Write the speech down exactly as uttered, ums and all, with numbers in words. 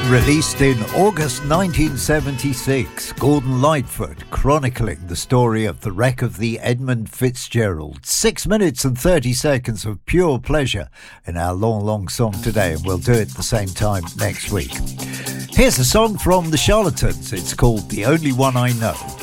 Released in August nineteen seventy-six, Gordon Lightfoot chronicling the story of the wreck of the Edmund Fitzgerald. Six minutes and thirty seconds of pure pleasure in our long, long song today, and we'll do it at the same time next week. Here's a song from The Charlatans. It's called The Only One I Know.